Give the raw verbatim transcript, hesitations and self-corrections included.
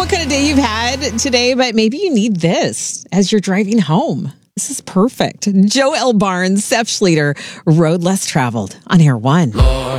what kind of day you've had today, but maybe you need this as you're driving home. This is perfect. Joe L. Barnes, Seth Schleter, Road Less Traveled on Air One. Lord.